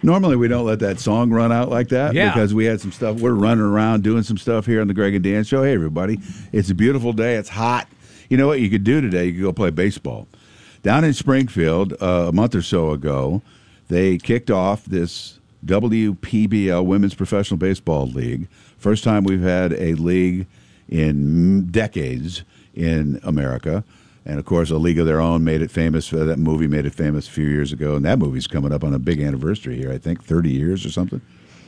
Normally, we don't let that song run out like that because we had some stuff. We're running around doing some stuff here on the Greg and Dan Show. Hey, everybody. It's a beautiful day. It's hot. You know what you could do today? You could go play baseball. Down in Springfield, a month or so ago, they kicked off this WPBL, Women's Professional Baseball League. First time we've had a league in decades in America. And, of course, A League of Their Own made it famous. That movie made it famous a few years ago. And that movie's coming up on a big anniversary here, I think, 30 years or something.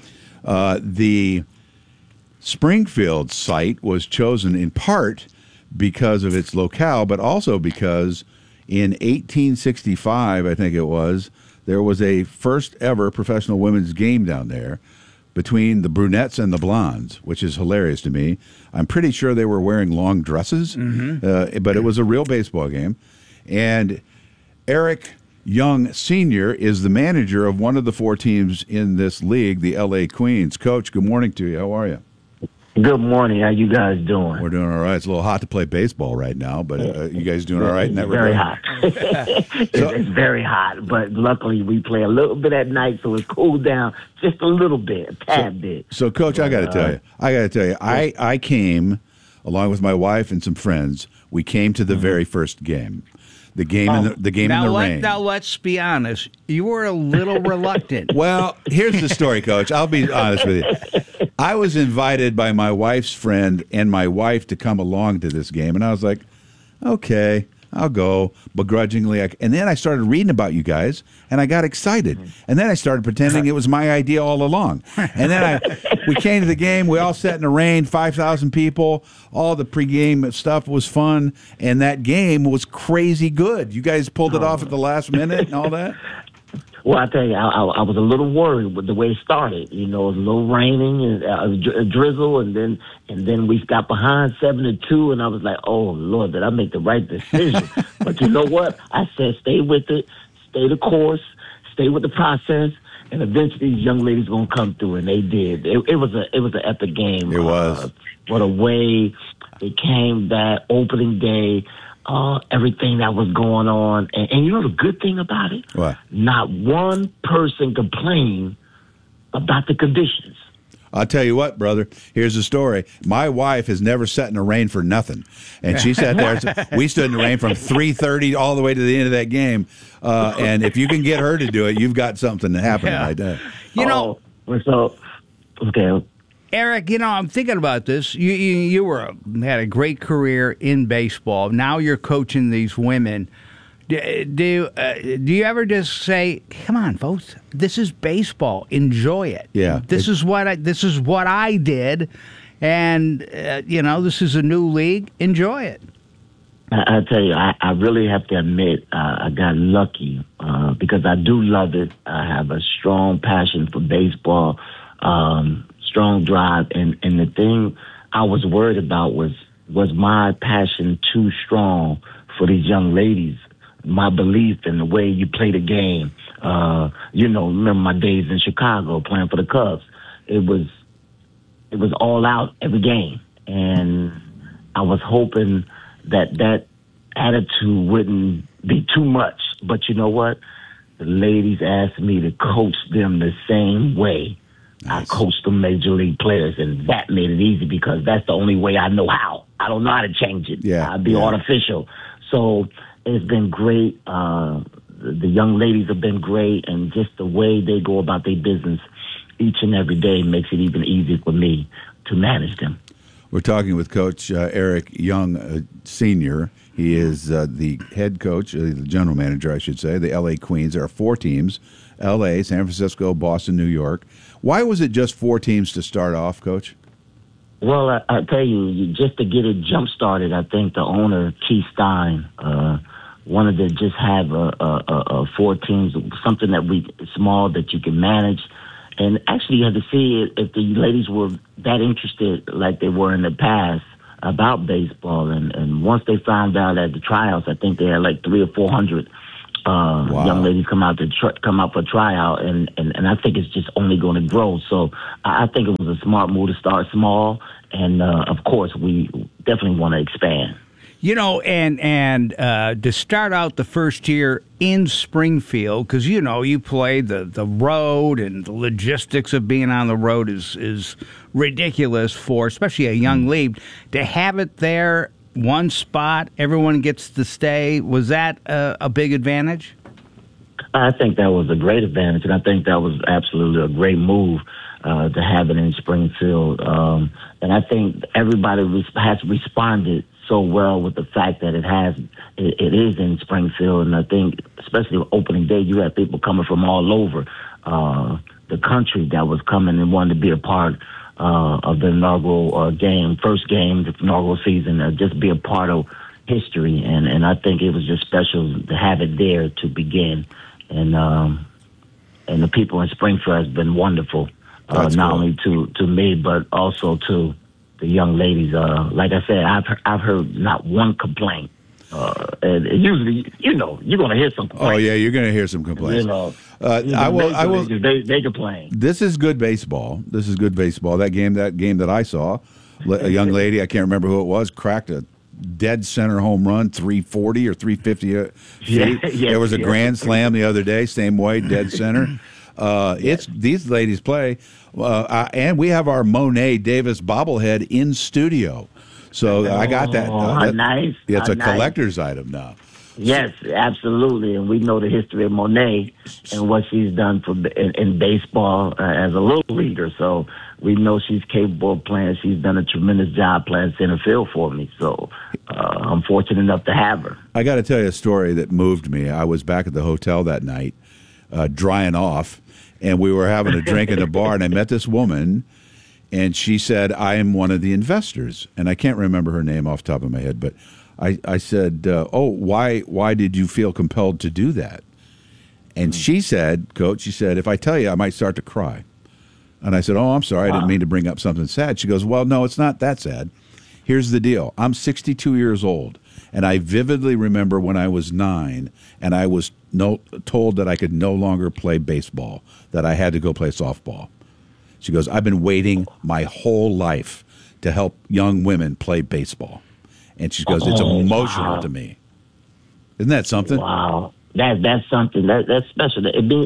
The Springfield site was chosen in part because of its locale, but also because in 1865, I think it was, there was a first ever professional women's game down there between the brunettes and the blondes, which is hilarious to me. I'm pretty sure they were wearing long dresses, but it was a real baseball game. And Eric Young Sr. is the manager of one of the 4 teams in this league, the L.A. Queens. Coach, good morning to you. How are you? Good morning. How you guys doing? We're doing all right. It's a little hot to play baseball right now, but you guys doing all right in that regard? Very hot. It's very hot, but luckily we play a little bit at night, so it's cooled down just a little bit, a tad bit. So, Coach, I got to tell you, I came along with my wife and some friends. We came to the very first game. The game in the rain. Now, let's be honest. You were a little reluctant. Well, here's the story, Coach. I'll be honest with you. I was invited by my wife's friend and my wife to come along to this game, and I was like, okay, I'll go, begrudgingly. And then I started reading about you guys, and I got excited. And then I started pretending it was my idea all along. And then we came to the game. We all sat in the rain, 5,000 people. All the pregame stuff was fun, and that game was crazy good. You guys pulled it off at the last minute and all that? Well, I tell you, I was a little worried with the way it started. You know, it was a little raining and a drizzle, and then we got behind 7-2, and I was like, oh Lord, did I make the right decision? But you know what? I said, stay with it, stay the course, stay with the process, and eventually these young ladies gonna come through, and they did. It was an epic game. It was. What a way it came that opening day. Everything that was going on. And you know the good thing about it? What? Not one person complained about the conditions. I'll tell you what, brother. Here's the story. My wife has never sat in the rain for nothing. And she sat there. We stood in the rain from 3:30 all the way to the end of that game. And if you can get her to do it, you've got something happening like that. Okay. Eric, I'm thinking about this. You had a great career in baseball. Now you're coaching these women. Do you ever just say, "Come on, folks, this is baseball. Enjoy it. Yeah, this is what I did, and this is a new league. Enjoy it." I tell you, I really have to admit, I got lucky because I do love it. I have a strong passion for baseball. Strong drive, and the thing I was worried about was my passion too strong for these young ladies? My belief in the way you play the game. Remember my days in Chicago playing for the Cubs. It was all out every game, and I was hoping that attitude wouldn't be too much. But you know what? The ladies asked me to coach them the same way. Nice. I coached the major league players, and that made it easy because that's the only way I know how. I don't know how to change it. Yeah, I'd be artificial. So it's been great. The young ladies have been great, and just the way they go about their business each and every day makes it even easier for me to manage them. We're talking with Coach Eric Young, Sr. He is the head coach, the general manager, I should say, the L.A. Queens. There are 4 teams, L.A., San Francisco, Boston, New York. Why was it just 4 teams to start off, Coach? Well, I tell you, just to get it jump-started, I think the owner, Keith Stein, wanted to just have 4 teams, something small that you can manage. And actually, you had to see if the ladies were that interested like they were in the past about baseball. And once they found out at the tryouts, I think they had like 300 or 400 young ladies come out for tryout, and I think it's just only going to grow. So I think it was a smart move to start small, and of course we definitely want to expand. And to start out the first year in Springfield, because you play the road, and the logistics of being on the road is ridiculous for especially a young league. To have it there, one spot, everyone gets to stay. Was that a big advantage? I think that was a great advantage, and I think that was absolutely a great move to have it in Springfield. And I think everybody has responded so well with the fact that it is in Springfield. And I think, especially opening day, you had people coming from all over the country that was coming and wanted to be a part of the inaugural first game, the inaugural season, just be a part of history. And I think it was just special to have it there to begin. And the people in Springfield has been wonderful, not only to me, but also to the young ladies. Like I said, I've heard not one complaint. And usually, you're going to hear some complaints. Oh yeah, you're going to hear some complaints. I will. They complain. This is good baseball. That game that I saw, a young lady, I can't remember who it was, cracked a dead center home run, 340 or 350 feet. There was a grand slam the other day, same way, dead center. These ladies play, and we have our Monet Davis bobblehead in studio. So I got that. Nice. It's a collector's item now. Yes, absolutely. And we know the history of Monet and what she's done in baseball as a little leaguer. So we know she's capable of playing. She's done a tremendous job playing center field for me. So I'm fortunate enough to have her. I got to tell you a story that moved me. I was back at the hotel that night, drying off, and we were having a drink in the bar, and I met this woman, and she said, I am one of the investors. And I can't remember her name off the top of my head, but I said, why did you feel compelled to do that? And she said, Coach, if I tell you, I might start to cry. And I said, oh, I'm sorry. I didn't mean to bring up something sad. She goes, well, no, it's not that sad. Here's the deal. I'm 62 years old, and I vividly remember when I was 9, and I was told that I could no longer play baseball, that I had to go play softball. She goes, I've been waiting my whole life to help young women play baseball. And she goes, it's emotional to me. Isn't that something? Wow. That's something. That's special.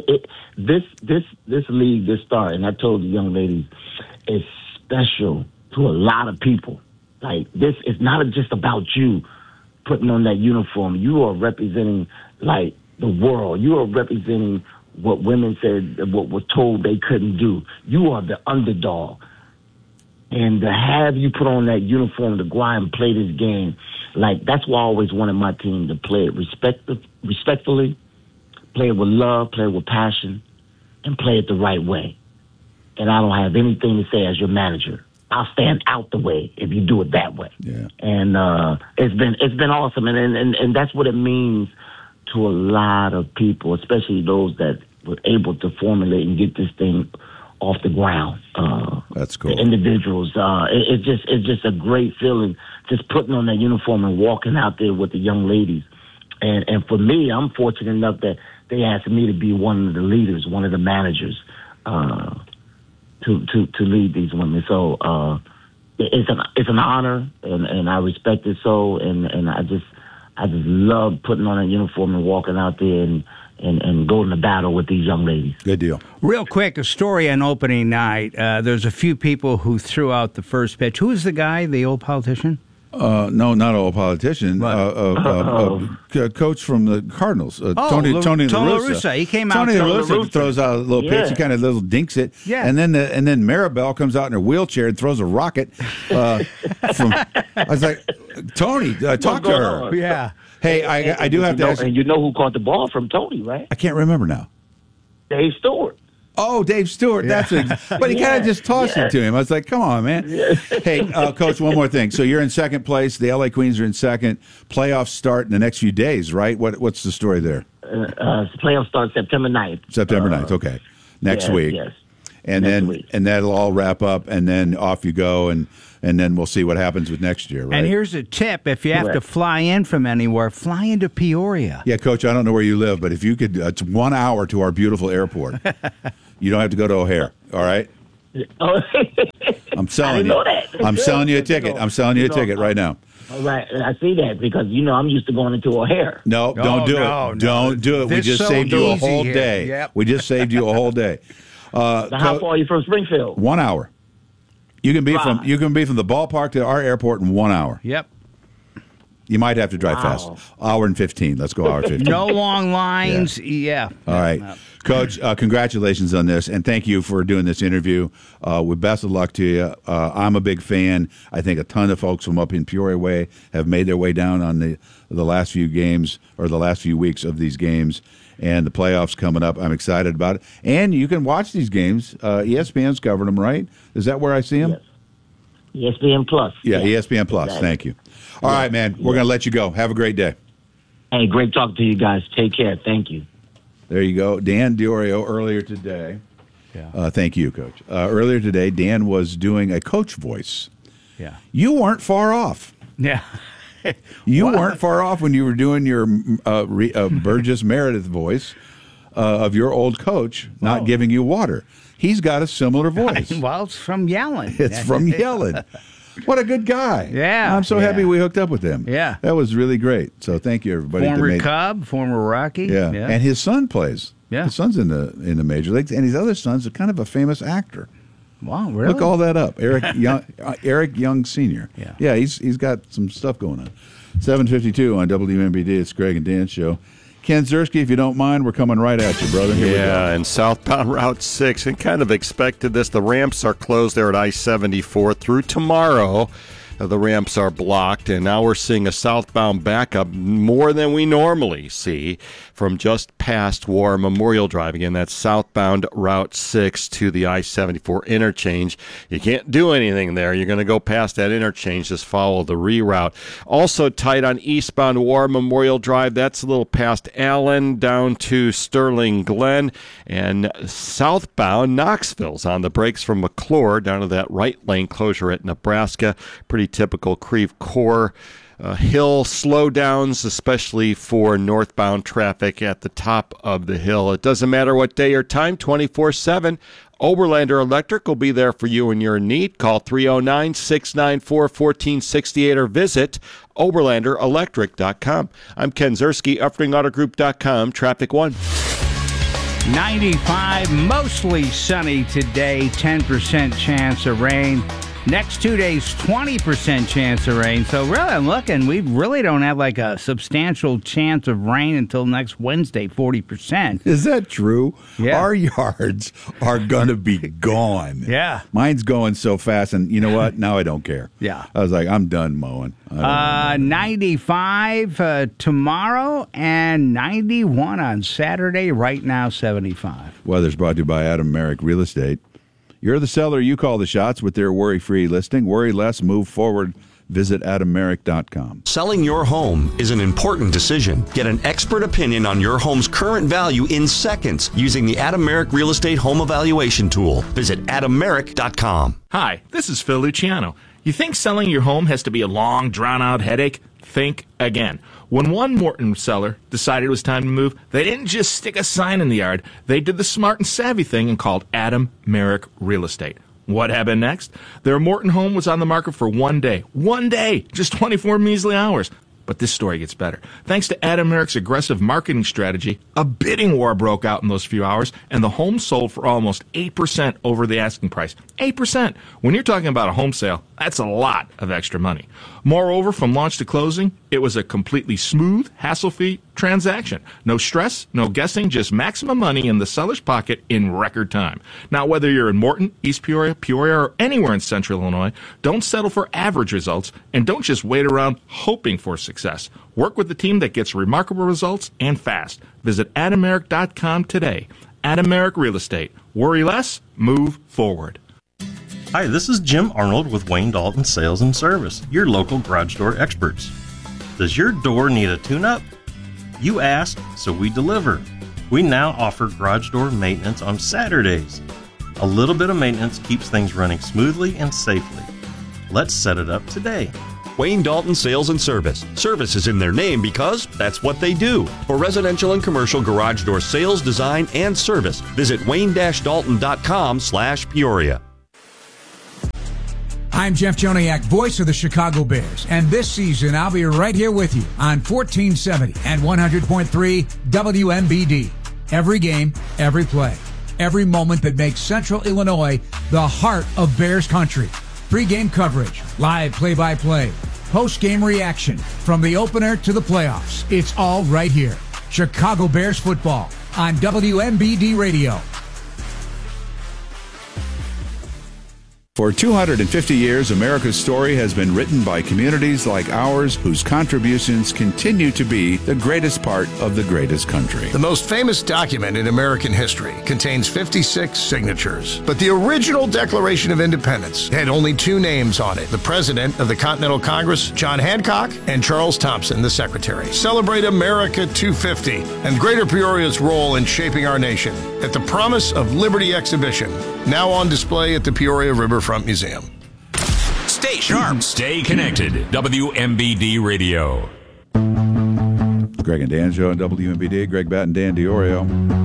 This league, this start, and I told the young ladies, is special to a lot of people. Like, this is not just about you putting on that uniform. You are representing, like, the world. You are representing what women said, what were told they couldn't do. You are the underdog. And to have you put on that uniform to go out and play this game, like, that's why I always wanted my team to play it respectfully, play it with love, play it with passion, and play it the right way. And I don't have anything to say as your manager. I'll stand out the way if you do it that way. Yeah. And it's been awesome, and that's what it means to a lot of people, especially those that were able to formulate and get this thing off the ground. That's cool. The individuals. It's just a great feeling, just putting on that uniform and walking out there with the young ladies. And for me, I'm fortunate enough that they asked me to be one of the leaders, one of the managers, to lead these women. So it's an honor, and I respect it so, and I just love putting on a uniform and walking out there and going to battle with these young ladies. Good deal. Real quick, a story on opening night. There's a few people who threw out the first pitch. Who is the guy, the old politician? No, not an old politician. Coach from the Cardinals, Tony La Russa. He came out. Tony La Russa throws out a little pitch. He kind of little dinks it. Yeah. And then Maribel comes out in her wheelchair and throws a rocket. I was like, Tony, talk to her. On? Yeah. Hey, I do have to ask. And you know who caught the ball from Tony, right? I can't remember now. Dave Stewart. Oh, Dave Stewart. Yeah. But he kind of just tossed it to him. I was like, come on, man. Yeah. Hey, Coach, one more thing. So you're in second place. The LA Queens are in second. Playoffs start in the next few days, right? What's the story there? Playoffs start September 9th. September 9th, okay. Next week. Yes. And then that'll all wrap up, and then off you go, and then we'll see what happens with next year, right? And here's a tip. If you have to fly in from anywhere, fly into Peoria. Yeah, Coach, I don't know where you live, but if you could, it's 1 hour to our beautiful airport. You don't have to go to O'Hare, all right? I'm selling you. I'm selling you a ticket. I'm selling you a ticket right now. All right, I see that because, I'm used to going into O'Hare. No, don't do it. Don't do it. We just saved you a whole day. Yep. We just saved you a whole day. Now, how far are you from Springfield? 1 hour. You can be from the ballpark to our airport in 1 hour. Yep. You might have to drive fast. Hour and 15. Let's go hour 15. No long lines. Yeah. All right. Coach, congratulations on this, and thank you for doing this interview. With best of luck to you. I'm a big fan. I think a ton of folks from up in Peoria way have made their way down on the last few games or the last few weeks of these games, and the playoffs coming up. I'm excited about it. And you can watch these games. ESPN's covered them, right? Is that where I see them? Yes. ESPN Plus. Yeah, ESPN Plus. Exactly. Thank you. All right, man. We're going to let you go. Have a great day. Hey, great talking to you guys. Take care. Thank you. There you go. Dan Diorio earlier today. Yeah. Thank you, Coach. Earlier today, Dan was doing a coach voice. Yeah. You weren't far off. Yeah. You weren't far off when you were doing your Burgess Meredith voice of your old coach not giving you water. He's got a similar voice. Well, it's from Yellen. It's from Yellen. What a good guy. Yeah. I'm so happy we hooked up with him. Yeah. That was really great. So thank you, everybody. Former Cub, former Rocky. Yeah. And his son plays. Yeah. His son's in the major leagues, and his other son's kind of a famous actor. Wow, really? Look all that up. Eric Young Sr. Yeah. Yeah, he's got some stuff going on. 7:52 on WMBD. It's Greg and Dan show. Ken Ziersky, if you don't mind, we're coming right at you, brother. Here we go. And southbound Route 6, and kind of expected this. The ramps are closed there at I-74 through tomorrow. The ramps are blocked, and now we're seeing a southbound backup more than we normally see from just past War Memorial Drive. Again, that's southbound Route 6 to the I-74 interchange. You can't do anything there. You're going to go past that interchange. Just follow the reroute. Also tight on eastbound War Memorial Drive. That's a little past Allen down to Sterling Glen. And southbound Knoxville's on the brakes from McClure down to that right lane closure at Nebraska. Pretty typical Creve Coeur hill slowdowns, especially for northbound traffic at the top of the hill. It doesn't matter what day or time, 24/7. Oberlander Electric will be there for you in your need. Call 309-694-1468 or visit oberlanderelectric.com. I'm Ken Ziersky, UffringAutoGroup.com, Traffic 1. 95, mostly sunny today, 10% chance of rain. Next 2 days, 20% chance of rain. So really, I'm looking, we really don't have like a substantial chance of rain until next Wednesday, 40%. Is that true? Yeah. Our yards are going to be gone. Yeah. Mine's going so fast, and you know what? Now I don't care. Yeah. I was like, I'm done mowing. 95 tomorrow and 91 on Saturday. Right now, 75. Weather's brought to you by Adam Merrick Real Estate. You're the seller. You call the shots with their worry-free listing. Worry less. Move forward. Visit AdamMerrick.com. Selling your home is an important decision. Get an expert opinion on your home's current value in seconds using the Adam Merrick Real Estate Home Evaluation Tool. Visit AdamMerrick.com. Hi, this is Phil Luciano. You think selling your home has to be a long, drawn-out headache? Think again. When one Morton seller decided it was time to move, they didn't just stick a sign in the yard. They did the smart and savvy thing and called Adam Merrick Real Estate. What happened next? Their Morton home was on the market for 1 day. 1 day! Just 24 measly hours. But this story gets better. Thanks to Adam Merrick's aggressive marketing strategy, a bidding war broke out in those few hours, and the home sold for almost 8% over the asking price. 8%! When you're talking about a home sale, that's a lot of extra money. Moreover, from launch to closing, it was a completely smooth, hassle-free transaction. No stress, no guessing, just maximum money in the seller's pocket in record time. Now, whether you're in Morton, East Peoria, Peoria, or anywhere in Central Illinois, don't settle for average results, and don't just wait around hoping for success. Work with the team that gets remarkable results and fast. Visit AdamMerrick.com today. Adam Merrick Real Estate. Worry less, move forward. Hi, this is Jim Arnold with Wayne Dalton Sales and Service, your local garage door experts. Does your door need a tune-up? You asked, so we deliver. We now offer garage door maintenance on Saturdays. A little bit of maintenance keeps things running smoothly and safely. Let's set it up today. Wayne Dalton Sales and Service. Service is in their name because that's what they do. For residential and commercial garage door sales, design, and service, visit wayne-dalton.com/Peoria. I'm Jeff Joniak, voice of the Chicago Bears, and this season I'll be right here with you on 1470 and 100.3 WMBD. Every game, every play, every moment that makes Central Illinois the heart of Bears country. Pre-game coverage, live play-by-play, post-game reaction, from the opener to the playoffs. It's all right here. Chicago Bears football on WMBD Radio. For 250 years, America's story has been written by communities like ours whose contributions continue to be the greatest part of the greatest country. The most famous document in American history contains 56 signatures. But the original Declaration of Independence had only 2 names on it: the President of the Continental Congress, John Hancock, and Charles Thompson, the Secretary. Celebrate America 250 and Greater Peoria's role in shaping our nation at the Promise of Liberty exhibition, now on display at the Peoria Riverfront Museum. Stay sharp. Stay connected. WMBD Radio. Greg and Dan show on WMBD. Greg Batt and Dan Diorio.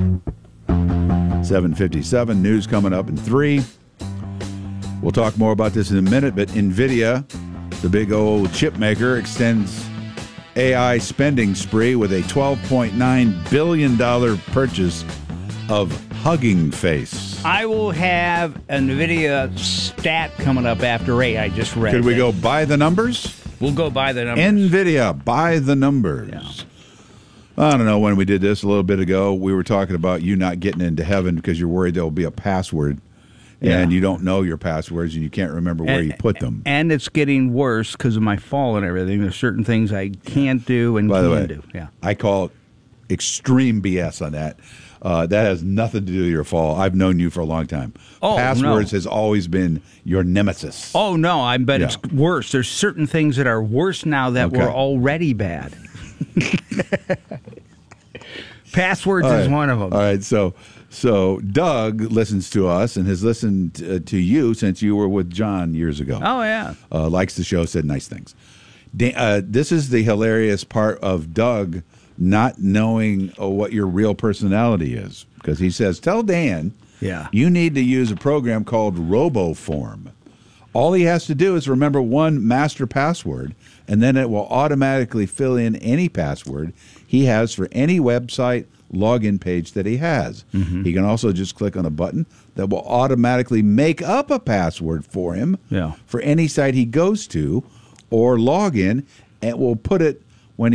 7:57. News coming up in 3. We'll talk more about this in a minute, but NVIDIA, the big old chip maker, extends AI spending spree with a $12.9 billion purchase of Hugging Face. I will have a NVIDIA stat coming up after 8. I just read. Could we go by the numbers? We'll go by the numbers. NVIDIA, by the numbers. Yeah. I don't know when we did this a little bit ago. We were talking about you not getting into heaven because you're worried there will be a password. And you don't know your passwords and you can't remember where you put them. And it's getting worse because of my fall and everything. There's certain things I can't do and can do. Yeah. I call it extreme BS on that. That has nothing to do with your fall. I've known you for a long time. Passwords has always been your nemesis. Oh, no, I bet it's worse. There's certain things that are worse now that were already bad. Passwords is one of them. All right, so Doug listens to us and has listened to you since you were with John years ago. Oh, yeah. Likes the show, said nice things. This is the hilarious part of Doug not knowing what your real personality is. Because he says, tell Dan you need to use a program called RoboForm. All he has to do is remember one master password, and then it will automatically fill in any password he has for any website login page that he has. Mm-hmm. He can also just click on a button that will automatically make up a password for him for any site he goes to or log in, and will put it when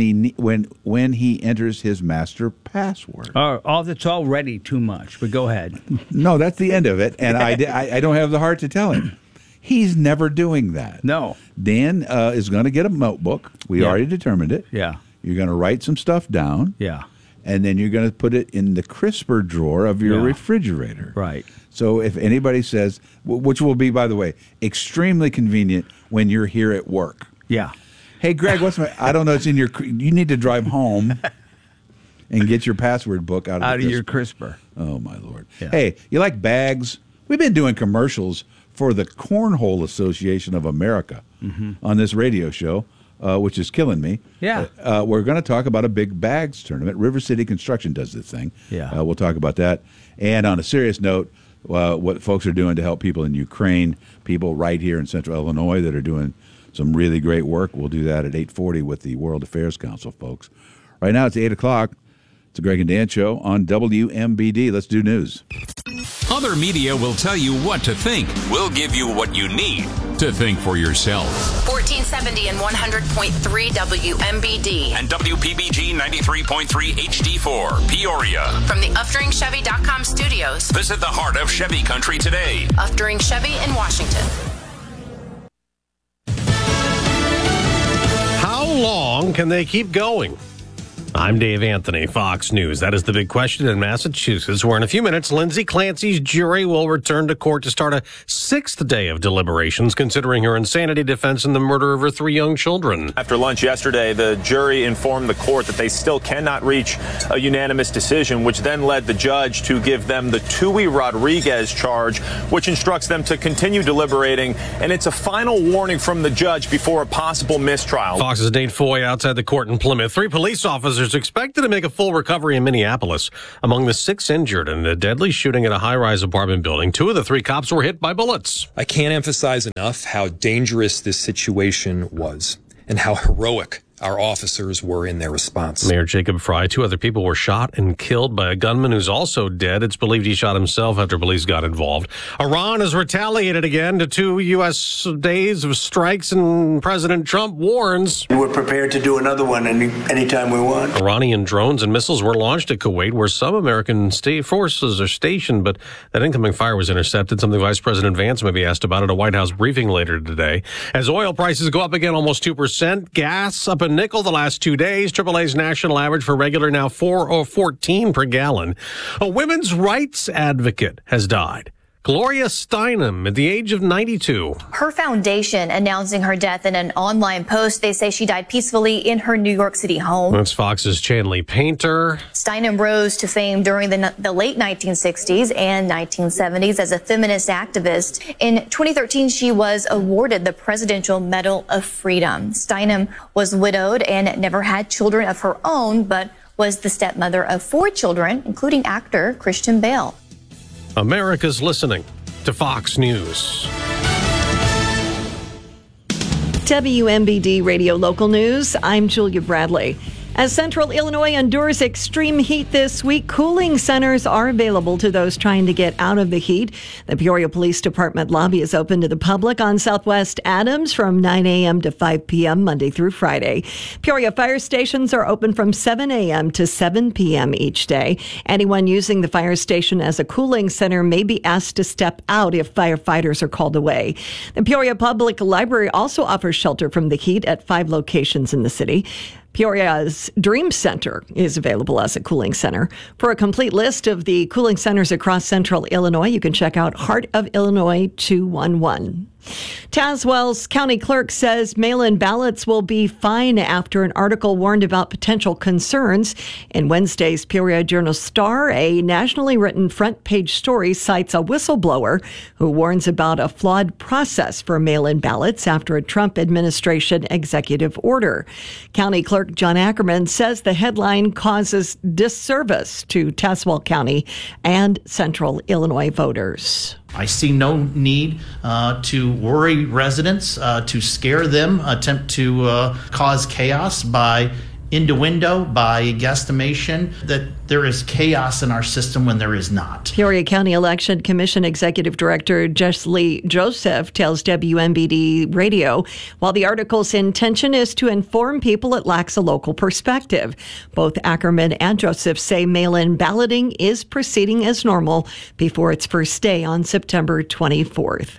he enters his master password. That's already too much, but go ahead. No, that's the end of it, and I don't have the heart to tell him. He's never doing that. No. Dan is going to get a notebook. We already determined it. Yeah. You're going to write some stuff down. Yeah. And then you're going to put it in the crisper drawer of your refrigerator. Right. So if anybody says, which will be, by the way, extremely convenient when you're here at work. Yeah. Hey, Greg, I don't know, it's in your, you need to drive home and get your password book out of your crisper. Oh, my Lord. Yeah. Hey, you like bags? We've been doing commercials for the Cornhole Association of America on this radio show, which is killing me. Yeah. We're going to talk about a big bags tournament. River City Construction does this thing. Yeah. We'll talk about that. And on a serious note, what folks are doing to help people in Ukraine, people right here in Central Illinois that are doing some really great work. We'll do that at 8:40 with the World Affairs Council, folks. Right now it's 8 o'clock. It's a Greg and Dan show on WMBD. Let's do news. Other media will tell you what to think. We'll give you what you need to think for yourself. 1470 and 100.3 WMBD. And WPBG 93.3 HD4, Peoria. From the UfDringChevy.com studios. Visit the heart of Chevy country today. Uftring Chevy in Washington. How long can they keep going? I'm Dave Anthony, Fox News. That is the big question in Massachusetts, where in a few minutes, Lindsay Clancy's jury will return to court to start a 6th day of deliberations, considering her insanity defense in the murder of her 3 young children. After lunch yesterday, the jury informed the court that they still cannot reach a unanimous decision, which then led the judge to give them the Tui Rodriguez charge, which instructs them to continue deliberating. And it's a final warning from the judge before a possible mistrial. Fox's Nate Foy outside the court in Plymouth. 3 police officers Officers expected to make a full recovery in Minneapolis. Among the 6 injured in a deadly shooting at a high-rise apartment building, 2 of the 3 cops were hit by bullets. I can't emphasize enough how dangerous this situation was and how heroic our officers were in their response. Mayor Jacob Frey, 2 other people were shot and killed by a gunman who's also dead. It's believed he shot himself after police got involved. Iran has retaliated again to 2 U.S. days of strikes, and President Trump warns. We're prepared to do another one anytime we want. Iranian drones and missiles were launched at Kuwait, where some American state forces are stationed, but that incoming fire was intercepted, something Vice President Vance may be asked about at a White House briefing later today. As oil prices go up again almost 2%, gas up a nickel the last 2 days. AAA's national average for regular now $4.14 per gallon. A women's rights advocate has died. Gloria Steinem at the age of 92. Her foundation announcing her death in an online post. They say she died peacefully in her New York City home. That's Fox's Chanley Painter. Steinem rose to fame during the late 1960s and 1970s as a feminist activist. In 2013, she was awarded the Presidential Medal of Freedom. Steinem was widowed and never had children of her own, but was the stepmother of 4 children, including actor Christian Bale. America's listening to Fox News. WMBD Radio Local News, I'm Julia Bradley. As Central Illinois endures extreme heat this week, cooling centers are available to those trying to get out of the heat. The Peoria Police Department lobby is open to the public on Southwest Adams from 9 a.m. to 5 p.m. Monday through Friday. Peoria fire stations are open from 7 a.m. to 7 p.m. each day. Anyone using the fire station as a cooling center may be asked to step out if firefighters are called away. The Peoria Public Library also offers shelter from the heat at 5 locations in the city. Peoria's Dream Center is available as a cooling center. For a complete list of the cooling centers across Central Illinois, you can check out Heart of Illinois 211. Tazewell's county clerk says mail-in ballots will be fine after an article warned about potential concerns. In Wednesday's Peoria Journal-Star, a nationally written front-page story cites a whistleblower who warns about a flawed process for mail-in ballots after a Trump administration executive order. County Clerk John Ackerman says the headline causes disservice to Tazewell County and Central Illinois voters. I see no need to worry residents, to scare them, attempt to cause chaos by innuendo, by guesstimation, that there is chaos in our system when there is not. Peoria County Election Commission Executive Director Jeslie Joseph tells WMBD Radio, while the article's intention is to inform people, it lacks a local perspective. Both Ackerman and Joseph say mail-in balloting is proceeding as normal before its first day on September 24th.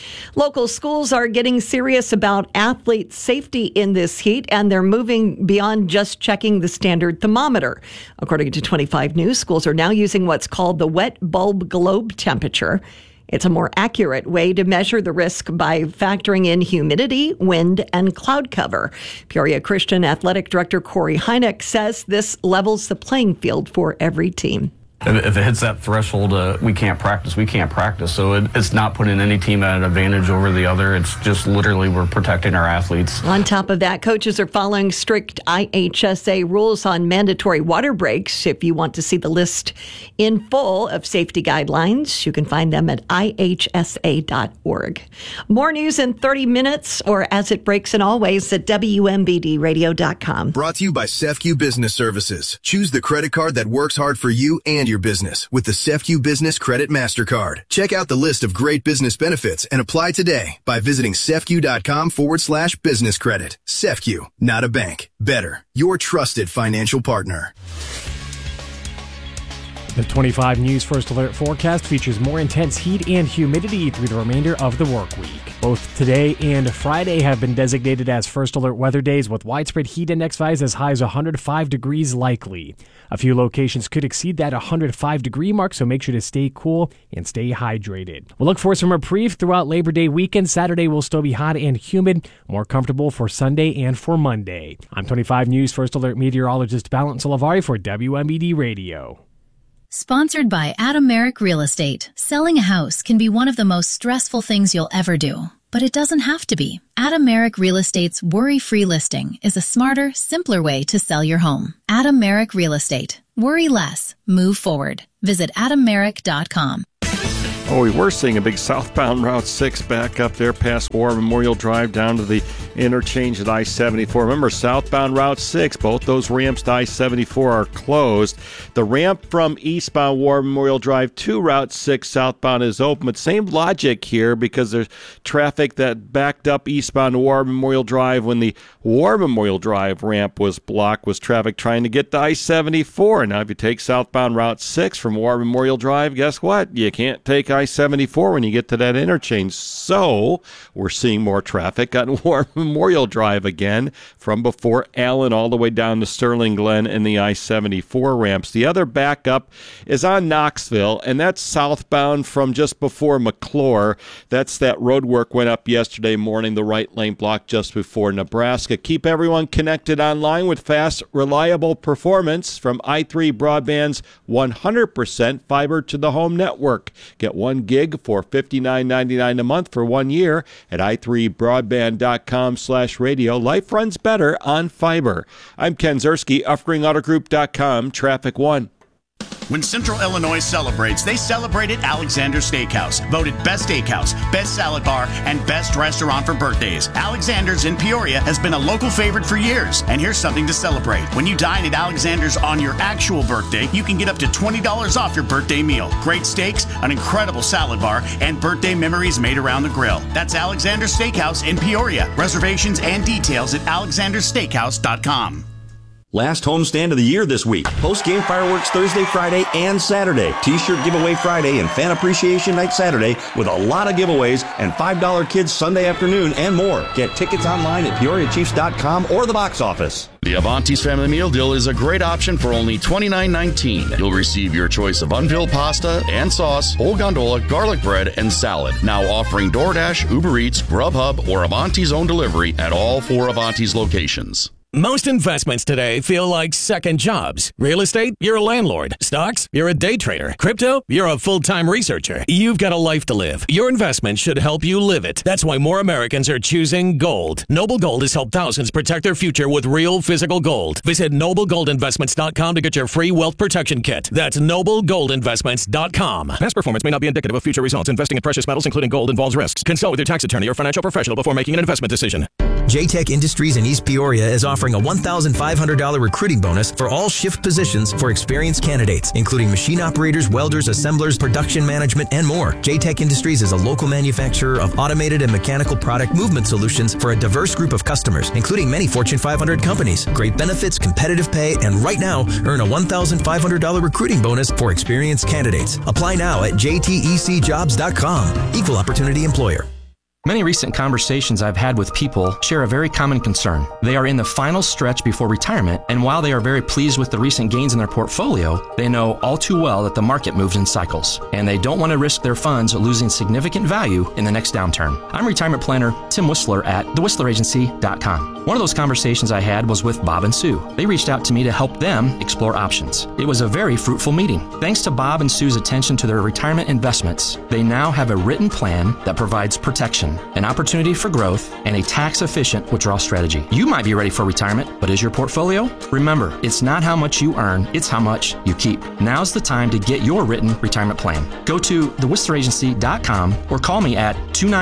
Local schools are getting serious about athlete safety in this heat, and they're moving beyond just checking the standard thermometer. According to 25 News, schools are now using what's called the wet bulb globe temperature. It's a more accurate way to measure the risk by factoring in humidity, wind, and cloud cover. Peoria Christian Athletic Director Corey Hynek says this levels the playing field for every team. If it hits that threshold, we can't practice. So it's not putting any team at an advantage over the other. It's just literally we're protecting our athletes. On top of that, coaches are following strict IHSA rules on mandatory water breaks. If you want to see the list in full of safety guidelines, you can find them at ihsa.org. More news in 30 minutes, or as it breaks and always at WMBDradio.com. Brought to you by CEFCU Business Services. Choose the credit card that works hard for you and your business with the CEFCU Business Credit MasterCard. Check out the list of great business benefits and apply today by visiting CEFCU.com/business credit. CEFCU, not a bank. Better, your trusted financial partner. The 25 News First Alert forecast features more intense heat and humidity through the remainder of the work week. Both today and Friday have been designated as First Alert weather days with widespread heat index values as high as 105 degrees likely. A few locations could exceed that 105-degree mark, so make sure to stay cool and stay hydrated. We'll look for some reprieve throughout Labor Day weekend. Saturday will still be hot and humid, more comfortable for Sunday and for Monday. I'm 25 News First Alert meteorologist Balance Olavari for WMBD Radio. Sponsored by Adam Merrick Real Estate. Selling a house can be one of the most stressful things you'll ever do. But it doesn't have to be. Adam-Merrick Real Estate's worry-free listing is a smarter, simpler way to sell your home. Adam-Merrick Real Estate. Worry less. Move forward. Visit AdamMerrick.com. Oh, we were seeing a big southbound Route 6 back up there past War Memorial Drive down to the interchange at I-74. Remember, southbound Route 6, both those ramps to I-74 are closed. The ramp from eastbound War Memorial Drive to Route 6 southbound is open. But same logic here because there's traffic that backed up eastbound War Memorial Drive when the War Memorial Drive ramp was blocked, was traffic trying to get to I-74. Now, if you take southbound Route 6 from War Memorial Drive, guess what? You can't take I-74 when you get to that interchange. So we're seeing more traffic on War Memorial Drive again from before Allen all the way down to Sterling Glen and the I-74 ramps. The other backup is on Knoxville, and that's southbound from just before McClure. That's that road work went up yesterday morning, the right lane block just before Nebraska. Keep everyone connected online with fast, reliable performance from i3 Broadband's 100% fiber to the home network. Get 1 gig for $59.99 a month for 1 year at i3broadband.com/radio. Life runs better on fiber. I'm Ken Zerski, UffGreenAutoGroup.com, Traffic One. When Central Illinois celebrates, they celebrate at Alexander's Steakhouse. Voted Best Steakhouse, Best Salad Bar, and Best Restaurant for birthdays. Alexander's in Peoria has been a local favorite for years. And here's something to celebrate. When you dine at Alexander's on your actual birthday, you can get up to $20 off your birthday meal. Great steaks, an incredible salad bar, and birthday memories made around the grill. That's Alexander's Steakhouse in Peoria. Reservations and details at alexandersteakhouse.com. Last homestand of the year this week. Post-game fireworks Thursday, Friday, and Saturday. T-shirt giveaway Friday and fan appreciation night Saturday with a lot of giveaways and $5 kids Sunday afternoon and more. Get tickets online at PeoriaChiefs.com or the box office. The Avanti's Family Meal Deal is a great option for only $29.19. You'll receive your choice of unfilled pasta and sauce, whole gondola, garlic bread, and salad. Now offering DoorDash, Uber Eats, Grubhub, or Avanti's own delivery at all 4 Avanti's locations. Most investments today feel like second jobs. Real estate, you're a landlord. Stocks, you're a day trader. Crypto, you're a full-time researcher. You've got a life to live. Your investment should help you live it. That's why more Americans are choosing gold. Noble Gold has helped thousands protect their future with real physical gold. Visit NobleGoldInvestments.com to get your free wealth protection kit. That's NobleGoldInvestments.com. Past performance may not be indicative of future results. Investing in precious metals, including gold, involves risks. Consult with your tax attorney or financial professional before making an investment decision. JTech Industries in East Peoria is offering a $1,500 recruiting bonus for all shift positions for experienced candidates, including machine operators, welders, assemblers, production management, and more. JTech Industries is a local manufacturer of automated and mechanical product movement solutions for a diverse group of customers, including many Fortune 500 companies. Great benefits, competitive pay, and right now, earn a $1,500 recruiting bonus for experienced candidates. Apply now at jtecjobs.com. Equal opportunity employer. Many recent conversations I've had with people share a very common concern. They are in the final stretch before retirement, and while they are very pleased with the recent gains in their portfolio, they know all too well that the market moves in cycles, and they don't want to risk their funds losing significant value in the next downturn. I'm retirement planner Tim Whistler at thewhistleраgency.com. One of those conversations I had was with Bob and Sue. They reached out to me to help them explore options. It was a very fruitful meeting. Thanks to Bob and Sue's attention to their retirement investments, they now have a written plan that provides protection, an opportunity for growth, and a tax-efficient withdrawal strategy. You might be ready for retirement, but is your portfolio? Remember, it's not how much you earn, it's how much you keep. Now's the time to get your written retirement plan. Go to thewhistleраgency.com or call me at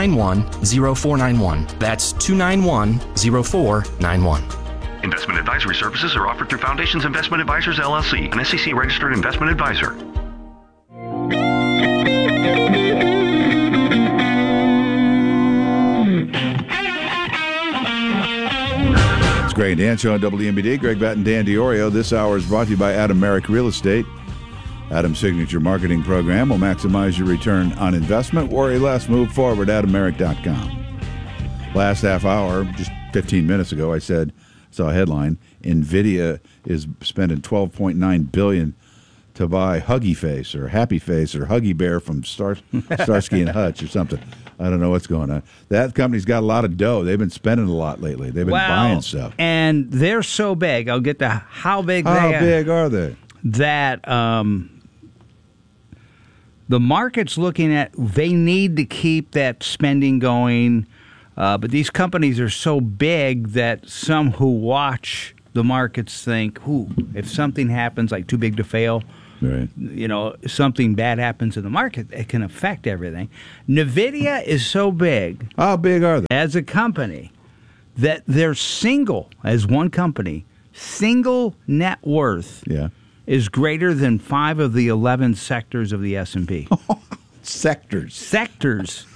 291-0491. That's 291-0491. Investment advisory services are offered through Foundations Investment Advisors, LLC, an SEC-registered investment advisor. Greg and Dan Show on WMBD. Greg Batten, Dan DiOrio. This hour is brought to you by Adam-Merrick Real Estate. Adam's signature marketing program will maximize your return on investment. Worry less. Move forward. AdamMerrick.com. Last half hour, just 15 minutes ago, I saw a headline. NVIDIA is spending $12.9 billion to buy Huggy Face or Happy Face or Huggy Bear from Starsky and Hutch or something. I don't know what's going on. That company's got a lot of dough. They've been spending a lot lately. They've been buying stuff. And they're so big. I'll get to how big they are. How big are they? That The market's looking at, they need to keep that spending going, but these companies are so big that some who watch the markets think, if something happens like too big to fail, right, something bad happens in the market, it can affect everything. NVIDIA is so big. How big are they? As a company, that they're single, as one company, single net worth is greater than 5 of the 11 sectors of the S&P. Sectors.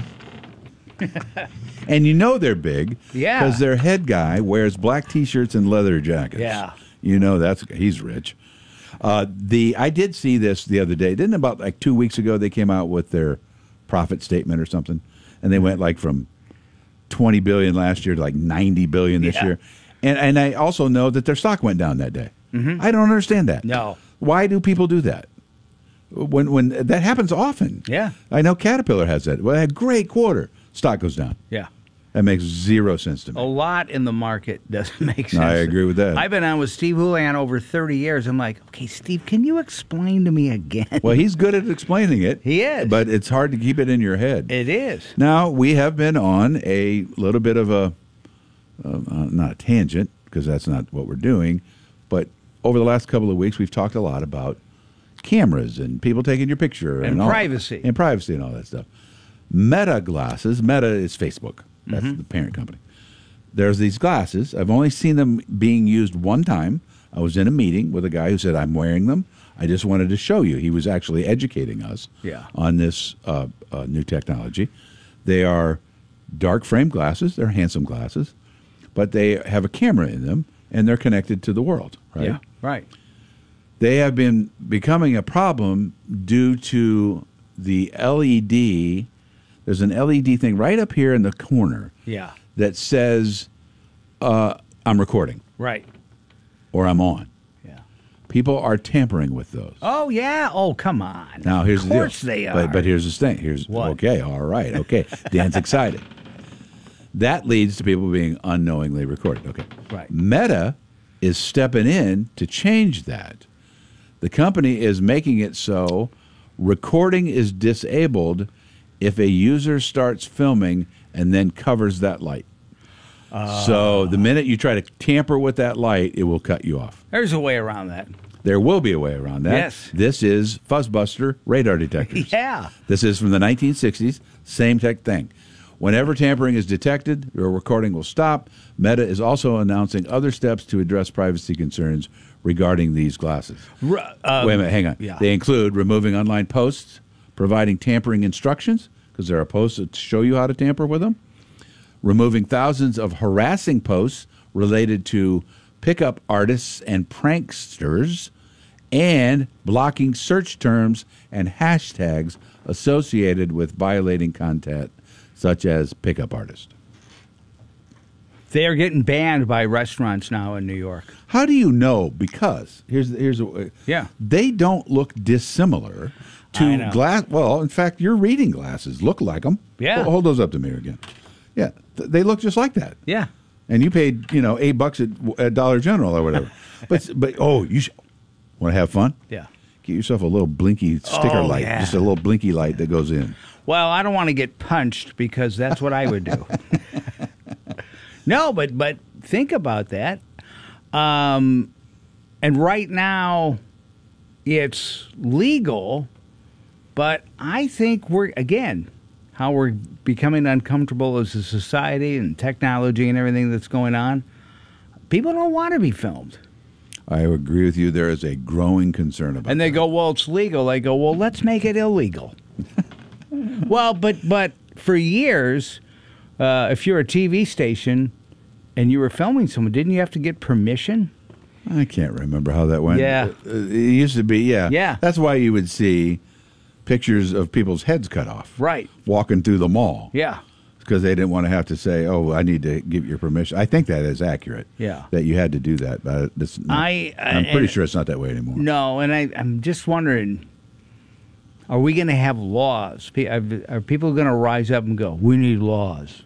And they're big because their head guy wears black T-shirts and leather jackets. Yeah. He's rich. I did see this the other day. Didn't about like 2 weeks ago they came out with their profit statement or something, and they went like from $20 billion last year to like $90 billion this year. And I also know that their stock went down that day. Mm-hmm. I don't understand that. No. Why do people do that? When that happens often. Yeah. I know Caterpillar has that. Well, they had a great quarter. Stock goes down. Yeah. That makes zero sense to me. A lot in the market doesn't make sense. No, I agree with that. I've been on with Steve Houlihan over 30 years. I'm like, okay, Steve, can you explain to me again? Well, he's good at explaining it. He is. But it's hard to keep it in your head. It is. Now, we have been on a little bit of a, not a tangent, because that's not what we're doing, but over the last couple of weeks, we've talked a lot about cameras and people taking your picture. And privacy. And privacy and all that stuff. Meta glasses. Meta is Facebook. That's the parent company. There's these glasses. I've only seen them being used one time. I was in a meeting with a guy who said, I'm wearing them. I just wanted to show you. He was actually educating us on this new technology. They are dark frame glasses. They're handsome glasses. But they have a camera in them, and they're connected to the world, right? Yeah, right. They have been becoming a problem due to the LED. There's an LED thing right up here in the corner that says, I'm recording. Right. Or I'm on. Yeah. People are tampering with those. Oh, yeah. Oh, come on. Now, here's the deal. Of course they are. But here's the thing. Here's what? Okay, all right, okay. Dan's excited. That leads to people being unknowingly recorded. Okay. Right. Meta is stepping in to change that. The company is making it so recording is disabled if a user starts filming and then covers that light. So the minute you try to tamper with that light, it will cut you off. There's a way around that. There will be a way around that. Yes. This is Fuzzbuster radar detectors. Yeah. This is from the 1960s. Same tech thing. Whenever tampering is detected, your recording will stop. Meta is also announcing other steps to address privacy concerns regarding these glasses. Wait a minute, hang on. Yeah. They include removing online posts, providing tampering instructions, because there are posts that show you how to tamper with them, removing thousands of harassing posts related to pickup artists and pranksters, and blocking search terms and hashtags associated with violating content such as pickup artist. They are getting banned by restaurants now in New York. How do you know? Because yeah, they don't look dissimilar to glass. Well, in fact, your reading glasses look like them. Yeah, hold those up to me again. Yeah, they look just like that. Yeah, and you paid $8 at Dollar General or whatever. but you want to have fun? Yeah, get yourself a little blinky sticker light, just a little blinky light that goes in. Well, I don't want to get punched because that's what I would do. No, but think about that. And right now, it's legal, but I think how we're becoming uncomfortable as a society and technology and everything that's going on, people don't want to be filmed. I agree with you. There is a growing concern about it. And they go, well, it's legal. They go, well, let's make it illegal. Well, but for years, if you're a TV station and you were filming someone, didn't you have to get permission? I can't remember how that went. Yeah. It used to be, yeah. Yeah. That's why you would see pictures of people's heads cut off. Right. Walking through the mall. Yeah. Because they didn't want to have to say, oh, I need to give your permission. I think that is accurate. Yeah. That you had to do that. But I'm pretty sure it's not that way anymore. No, and I'm just wondering, are we going to have laws? Are people going to rise up and go, we need laws?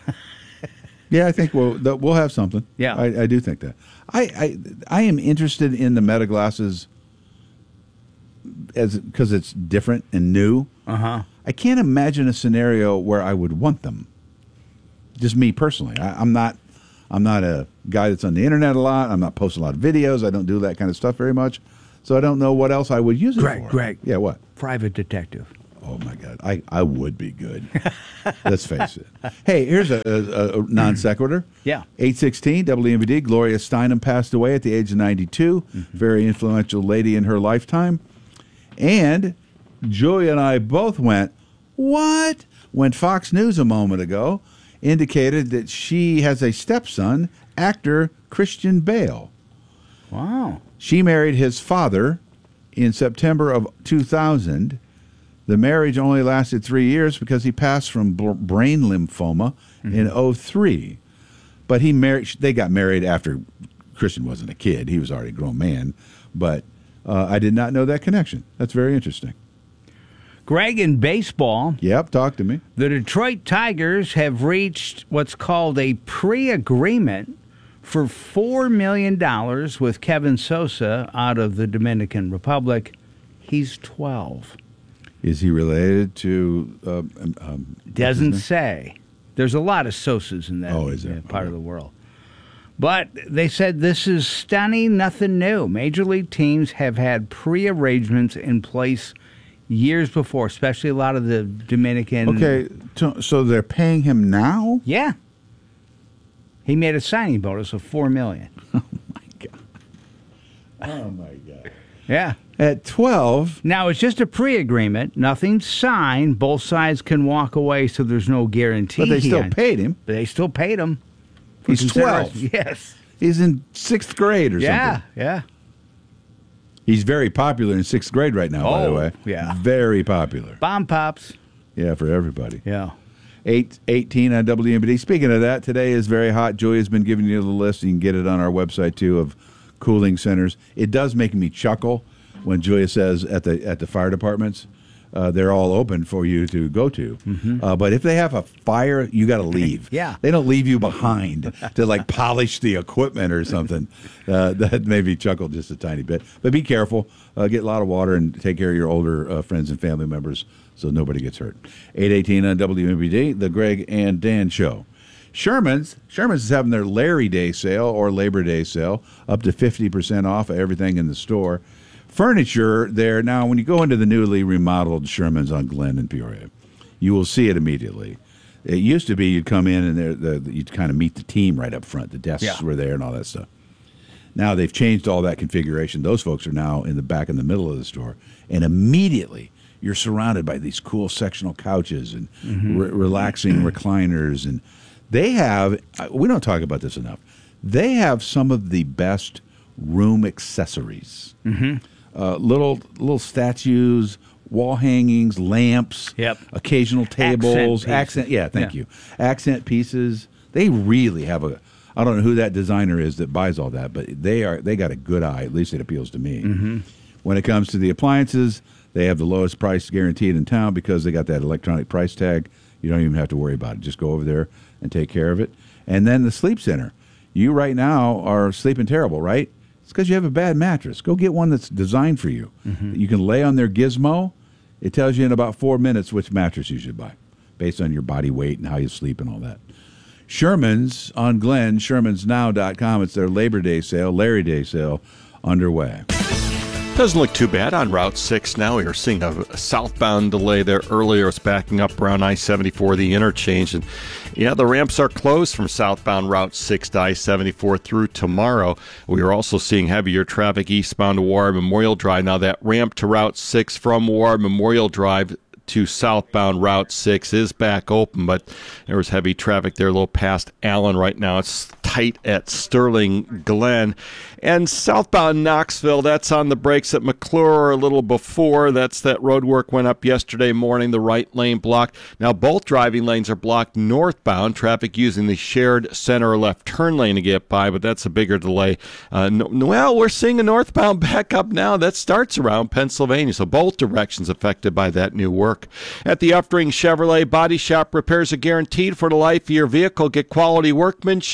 Yeah, I think we'll have something. Yeah. I do think that. I am interested in the Meta glasses because it's different and new. I can't imagine a scenario where I would want them. Just me personally. I'm not a guy that's on the internet a lot. I'm not posting a lot of videos. I don't do that kind of stuff very much. So I don't know what else I would use it for. Greg. Yeah, what? Private detective. Oh, my God. I would be good. Let's face it. Hey, here's a non sequitur. Yeah. 8/16, WMVD, Gloria Steinem passed away at the age of 92. Very influential lady in her lifetime. And Julia and I both went, what? When Fox News a moment ago indicated that she has a stepson, actor Christian Bale. Wow. She married his father in September of 2000. The marriage only lasted 3 years because he passed from brain lymphoma in 2003. But they got married after Christian wasn't a kid. He was already a grown man. But I did not know that connection. That's very interesting. Greg, in baseball. Yep, talk to me. The Detroit Tigers have reached what's called a pre-agreement for $4 million with Kevin Sosa out of the Dominican Republic. He's 12. Is he related to... Doesn't say. There's a lot of Sosas in that part of the world. But they said this is stunning, nothing new. Major League teams have had pre-arrangements in place years before, especially a lot of the Dominican... Okay, so they're paying him now? Yeah. He made a signing bonus of $4 million. Oh, my God. Oh, my God. Yeah. At 12... Now, it's just a pre-agreement. Nothing's signed. Both sides can walk away, so there's no guarantee. But they still paid him. But they still paid him. He's 12. Yes. He's in 6th grade or something. Yeah. He's very popular in 6th grade right now, by the way. Yeah. Very popular. Bomb pops. Yeah, for everybody. Yeah. 8:18 on WMBD. Speaking of that, today is very hot. Julia's been giving you the list. You can get it on our website, too, of cooling centers. It does make me chuckle when Julia says at the fire departments, they're all open for you to go to. But if they have a fire, you got to leave. Yeah. They don't leave you behind to polish the equipment or something. That made me chuckle just a tiny bit. But be careful. Get a lot of water and take care of your older friends and family members so nobody gets hurt. 8:18 on WMBD, the Greg and Dan Show. Sherman's is having their Larry Day sale or Labor Day sale, up to 50% off of everything in the store. Furniture there. Now, when you go into the newly remodeled Sherman's on Glen in Peoria, you will see it immediately. It used to be you'd come in and you'd kind of meet the team right up front. The desks were there and all that stuff. Now they've changed all that configuration. Those folks are now in the back in the middle of the store. And immediately you're surrounded by these cool sectional couches and relaxing recliners. And they have, we don't talk about this enough, they have some of the best room accessories. Little statues, wall hangings, lamps, occasional tables, accent you. Accent pieces. They really have I don't know who that designer is that buys all that, but they got a good eye. At least it appeals to me. When it comes to the appliances, they have the lowest price guaranteed in town because they got that electronic price tag. You don't even have to worry about it. Just go over there and take care of it. And then the sleep center. You right now are sleeping terrible, right? It's because you have a bad mattress. Go get one that's designed for you. You can lay on their gizmo. It tells you in about 4 minutes which mattress you should buy based on your body weight and how you sleep and all that. Sherman's on Glen, shermansnow.com. It's their Labor Day sale, Larry Day sale underway. Doesn't look too bad on Route 6 now. We were seeing a southbound delay there earlier. It's backing up around I-74, the interchange. And yeah, the ramps are closed from southbound Route 6 to I-74 through tomorrow. We are also seeing heavier traffic eastbound to Warren Memorial Drive. Now that ramp to Route 6 from Warren Memorial Drive to southbound Route 6 is back open, but there was heavy traffic there a little past Allen right now. It's tight at Sterling Glen. And southbound Knoxville, that's on the brakes at McClure a little before. That's that road work went up yesterday morning, the right lane blocked. Now both driving lanes are blocked northbound. Traffic using the shared center or left turn lane to get by, but that's a bigger delay. Well, we're seeing a northbound backup now. That starts around Pennsylvania, so both directions affected by that new work. At the Uftring Chevrolet Body Shop, repairs are guaranteed for the life of your vehicle. Get quality workmanship up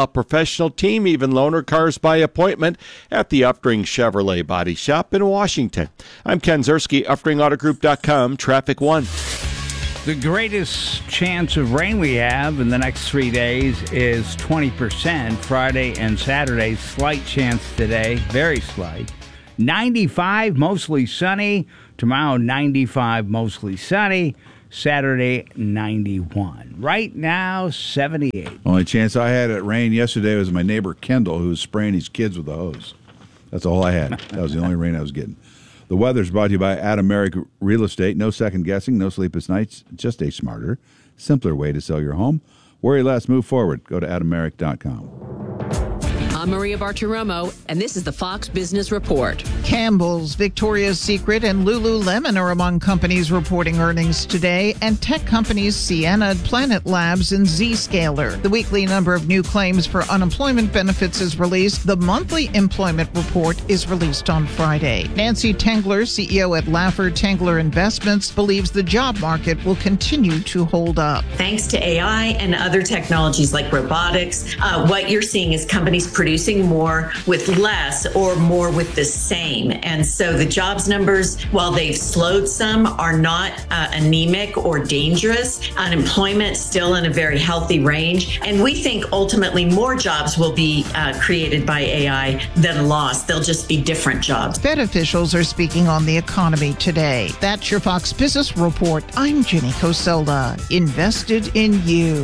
professional team, even loaner cars by appointment at the Updring Chevrolet Body Shop in Washington. I'm Ken Zerski, UpdringAutoGroup.com, Traffic 1. The greatest chance of rain we have in the next 3 days is 20%, Friday and Saturday. Slight chance today, very slight. 95, mostly sunny. Tomorrow, 95, mostly sunny. Saturday, 91. Right now, 78. Only chance I had at rain yesterday was my neighbor Kendall, who was spraying his kids with a hose. That's all I had. That was the only rain I was getting. The weather's brought to you by Adam Merrick Real Estate. No second guessing, no sleepless nights, just a smarter, simpler way to sell your home. Worry less, move forward. Go to adammerrick.com. I'm Maria Bartiromo, and this is the Fox Business Report. Campbell's, Victoria's Secret, and Lululemon are among companies reporting earnings today, and tech companies Ciena, Planet Labs, and Zscaler. The weekly number of new claims for unemployment benefits is released. The monthly employment report is released on Friday. Nancy Tengler, CEO at Laffer Tengler Investments, believes the job market will continue to hold up. Thanks to AI and other technologies like robotics, what you're seeing is companies producing more with less or more with the same. And so the jobs numbers, while they've slowed some, are not anemic or dangerous. Unemployment still in a very healthy range. And we think ultimately more jobs will be created by AI than lost. They'll just be different jobs. Fed officials are speaking on the economy today. That's your Fox Business Report. I'm Jenny Cosola. Invested in you.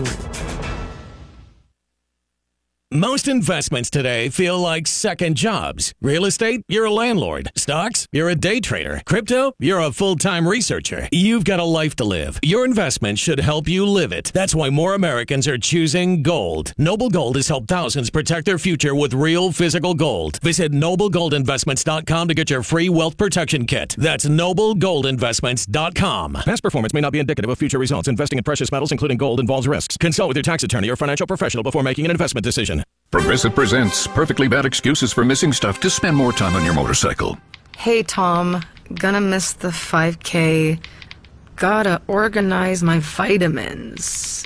Most investments today feel like second jobs. Real estate, you're a landlord. Stocks, you're a day trader. Crypto, you're a full-time researcher. You've got a life to live. Your investment should help you live it. That's why more Americans are choosing gold. Noble Gold has helped thousands protect their future with real physical gold. Visit NobleGoldInvestments.com to get your free wealth protection kit. That's NobleGoldInvestments.com. Past performance may not be indicative of future results. Investing in precious metals, including gold, involves risks. Consult with your tax attorney or financial professional before making an investment decision. Progressive presents perfectly bad excuses for missing stuff to spend more time on your motorcycle. Hey, Tom. Gonna miss the 5K. Gotta organize my vitamins.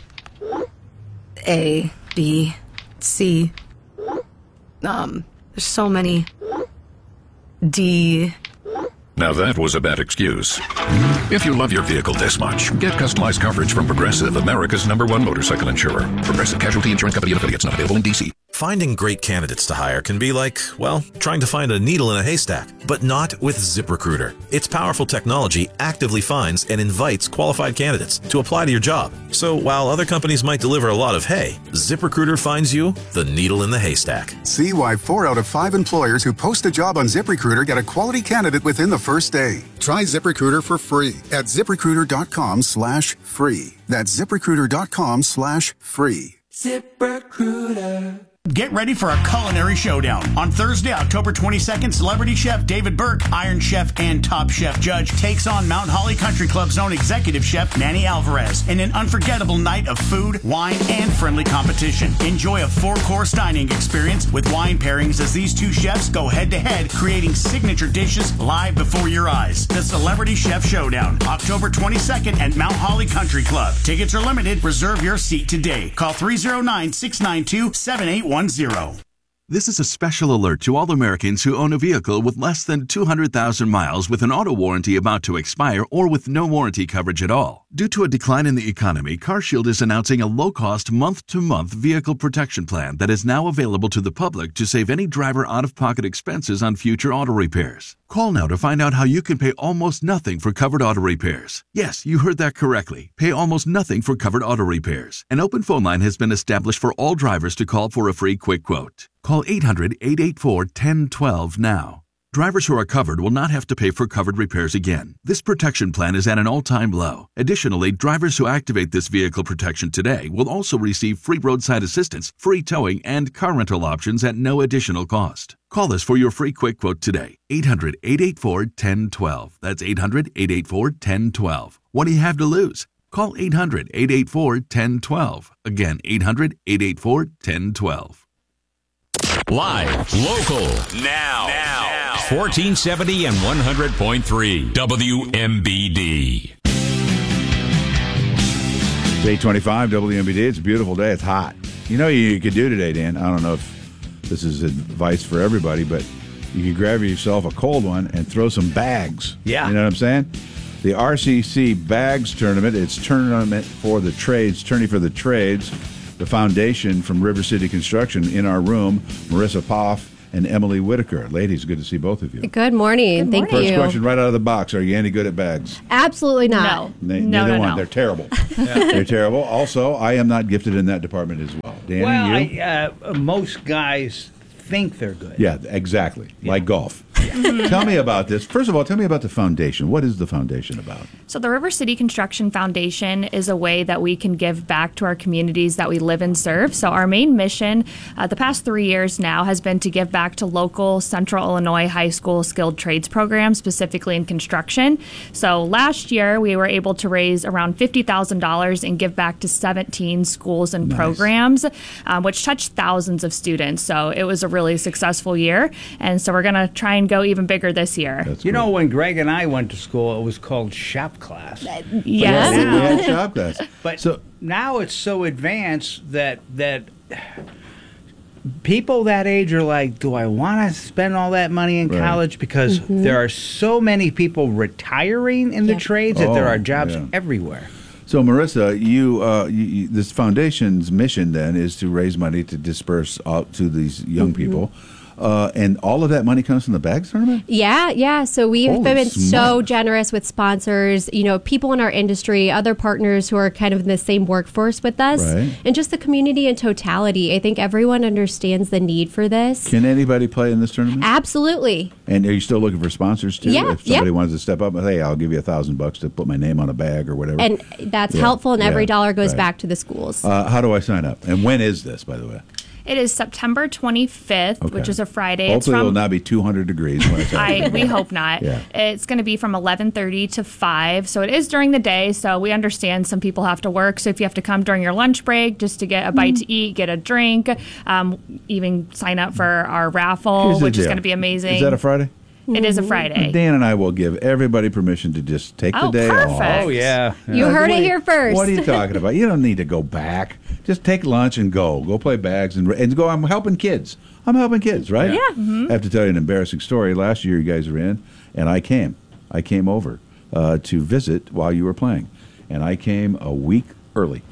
A, B, C. There's so many. D. Now that was a bad excuse. If you love your vehicle this much, get customized coverage from Progressive, America's #1 motorcycle insurer. Progressive Casualty Insurance Company and affiliates, not available in D.C. Finding great candidates to hire can be like, well, trying to find a needle in a haystack, but not with ZipRecruiter. Its powerful technology actively finds and invites qualified candidates to apply to your job. So while other companies might deliver a lot of hay, ZipRecruiter finds you the needle in the haystack. See why 4 out of 5 employers who post a job on ZipRecruiter get a quality candidate within the first day. Try ZipRecruiter for free at ZipRecruiter.com/free. That's ZipRecruiter.com/free. ZipRecruiter. Get ready for a culinary showdown. On Thursday, October 22nd, celebrity chef David Burke, Iron Chef and Top Chef Judge, takes on Mount Holly Country Club's own executive chef Manny Alvarez in an unforgettable night of food, wine, and friendly competition. Enjoy a 4-course dining experience with wine pairings as these two chefs go head-to-head, creating signature dishes live before your eyes. The Celebrity Chef Showdown, October 22nd at Mount Holly Country Club. Tickets are limited. Reserve your seat today. Call 309-692-7810. This is a special alert to all Americans who own a vehicle with less than 200,000 miles with an auto warranty about to expire or with no warranty coverage at all. Due to a decline in the economy, CarShield is announcing a low-cost month-to-month vehicle protection plan that is now available to the public to save any driver out-of-pocket expenses on future auto repairs. Call now to find out how you can pay almost nothing for covered auto repairs. Yes, you heard that correctly. Pay almost nothing for covered auto repairs. An open phone line has been established for all drivers to call for a free quick quote. Call 800-884-1012 now. Drivers who are covered will not have to pay for covered repairs again. This protection plan is at an all-time low. Additionally, drivers who activate this vehicle protection today will also receive free roadside assistance, free towing, and car rental options at no additional cost. Call us for your free quick quote today. 800-884-1012. That's 800-884-1012. What do you have to lose? Call 800-884-1012. Again, 800-884-1012. Live, local, now. 1470 and 100.3 WMBD. It's 8:25 WMBD. It's a beautiful day. It's hot. You know what you could do today, Dan? I don't know if this is advice for everybody, but you could grab yourself a cold one and throw some bags. Yeah. You know what I'm saying? The RCC Bags Tournament, it's Tournament for the Trades, Tourney for the Trades. The foundation from River City Construction in our room, Marissa Poff and Emily Whitaker. Ladies, good to see both of you. Good morning. Thank you. First question right out of the box. Are you any good at bags? Absolutely not. Neither one. They're terrible. They're terrible. Also, I am not gifted in that department as well. Danny, you? Most guys think they're good. Yeah, exactly. Like golf. Tell me about this. First of all, tell me about the foundation. What is the foundation about? So the River City Construction Foundation is a way that we can give back to our communities that we live and serve. So our main mission the past 3 years now has been to give back to local Central Illinois high school skilled trades programs, specifically in construction. So last year we were able to raise around $50,000 and give back to 17 schools and programs, which touched thousands of students. So it was a really successful year. And so we're going to try and go even bigger this year. You know, when Greg and I went to school, it was called shop class. Yes. We had shop class. But now it's so advanced that people that age are like, do I want to spend all that money in college? Because there are so many people retiring in the trades that there are jobs everywhere. So, Marissa, you this foundation's mission then is to raise money to disperse out to these young people. And all of that money comes from the bags tournament? Yeah. So we've Holy been smokes. so generous with sponsors, people in our industry, other partners who are kind of in the same workforce with us, and just the community in totality. I think everyone understands the need for this. Can anybody play in this tournament? Absolutely. And are you still looking for sponsors too? Yeah, If somebody wanted to step up and hey, I'll give you $1,000 to put my name on a bag or whatever. And that's helpful, and every dollar goes back to the schools. How do I sign up? And when is this, by the way? It is September 25th, which is a Friday. Hopefully it will not be 200 degrees when it's we hope not. Yeah. It's going to be from 11:30 to 5. So it is during the day. So we understand some people have to work. So if you have to come during your lunch break just to get a bite to eat, get a drink, even sign up for our raffle, which is going to be amazing. Is that a Friday? It is a Friday. Dan and I will give everybody permission to just take the day off. Oh, yeah. You heard it here first. What are you talking about? You don't need to go back. Just take lunch and go. Go play bags and go. I'm helping kids. I'm helping kids, right? Yeah. I have to tell you an embarrassing story. Last year you guys were in, and I came. I came over to visit while you were playing, and I came a week early.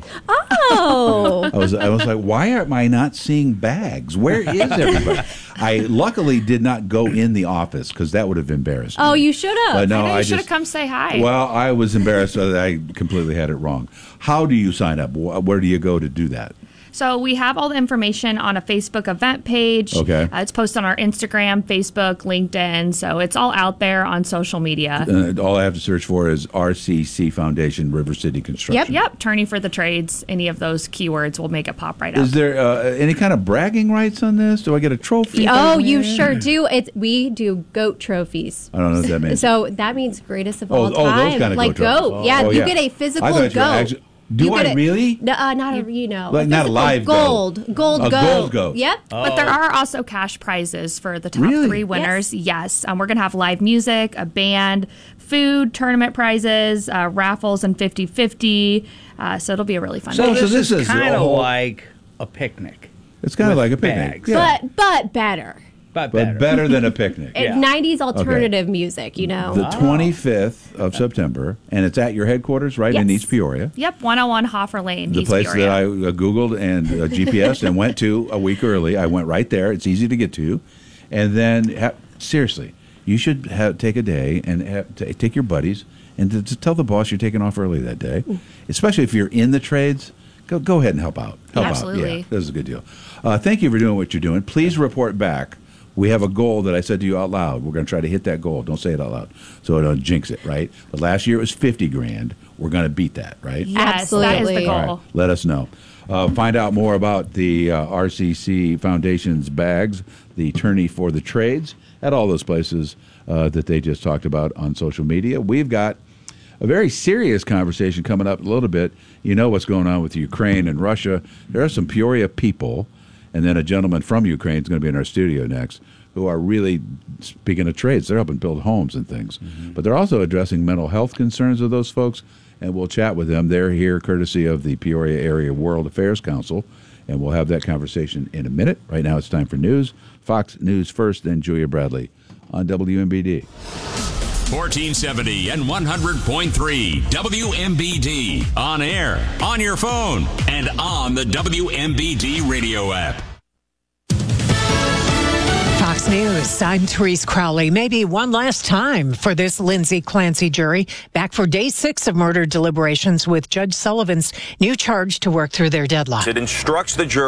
Oh. I was like, why am I not seeing bags? Where is everybody? I luckily did not go in the office because that would have embarrassed me. Oh, you should have. But no, I should have come say hi. Well, I was embarrassed that I completely had it wrong. How do you sign up? Where do you go to do that? So we have all the information on a Facebook event page. Okay. It's posted on our Instagram, Facebook, LinkedIn. So it's all out there on social media. All I have to search for is RCC Foundation, River City Construction. Yep. Tourney for the Trades. Any of those keywords will make it pop right up. Is there any kind of bragging rights on this? Do I get a trophy? Oh, you sure do. We do GOAT trophies. I don't know what that means. So that means greatest of all time. Oh, those kind of like GOAT. You get a physical GOAT. Do I really? Not a like not a live gold goat. Yep. But there are also cash prizes for the top 3 winners. Yes. We're going to have live music, a band, food, tournament prizes, raffles, and 50-50. So it'll be a really fun day. So this is kind of like a picnic. It's kind of like a picnic. Yeah. But better. But better than a picnic. 90s alternative music, The 25th of September, and it's at your headquarters, right, in East Peoria. Yep, 101 Hoffer Lane, The East place Peoria. that I Googled and GPSed and went to a week early. I went right there. It's easy to get to. And then, seriously, you should take a day and take your buddies and to tell the boss you're taking off early that day, especially if you're in the trades. Go ahead and help out. Absolutely. Yeah, this is a good deal. Thank you for doing what you're doing. Please report back. We have a goal that I said to you out loud. We're going to try to hit that goal. Don't say it out loud, so I don't jinx it, right? But last year it was $50,000. We're going to beat that, right? Yes, absolutely. that is the goal. All right, let us know. Find out more about the RCC Foundation's bags, the Tourney for the Trades, at all those places that they just talked about on social media. We've got a very serious conversation coming up a little bit. You know what's going on with Ukraine and Russia. There are some Peoria people, and then a gentleman from Ukraine is going to be in our studio next, who are really, speaking of trades, they're helping build homes and things. Mm-hmm. But they're also addressing mental health concerns of those folks, and we'll chat with them. They're here courtesy of the Peoria Area World Affairs Council, And we'll have that conversation in a minute. Right now it's time for news. Fox News first, then Julia Bradley on WMBD. 1470 and 100.3 WMBD. On air, on your phone, and on the WMBD radio app. Fox News, I'm Therese Crowley. Maybe one last time for this Lindsay Clancy jury. Back for day 6 of murder deliberations with Judge Sullivan's new charge to work through their deadline. It instructs the jury